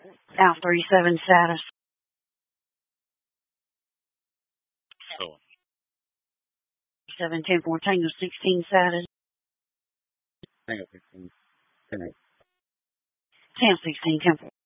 Alpha 37 status. So 710 Tango 16 status. Tango 16. 10 10 16 Temple.